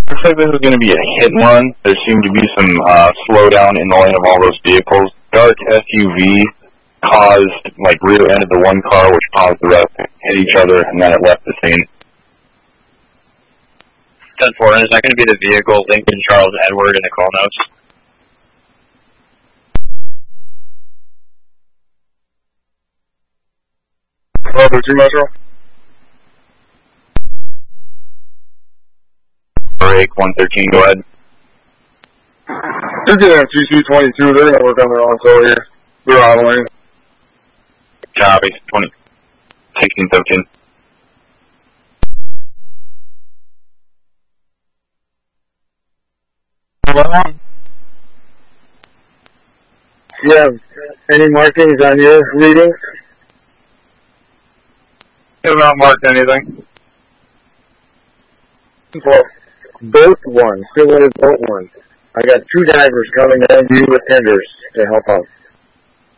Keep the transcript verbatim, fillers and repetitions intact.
Looks like this is going to be a hit and run. There seemed to be some uh, slowdown in the lane of all those vehicles. Dark S U V caused, like, rear-ended the one car, which caused the rest to hit each other, and then it left the scene. ten four, and is that going to be the vehicle Lincoln Charles Edward in the call notes? Bravo two Metro. Break one thirteen, go ahead. They're getting a G C twenty-two. They're going to work on their own so here. They're out of lane. Copy, twenty, sixteen seventeen. Do you have any markings on your reading? I have not marked anything. Well, boat one. Still wanted boat one. I got two divers coming down to you with tenders to help out.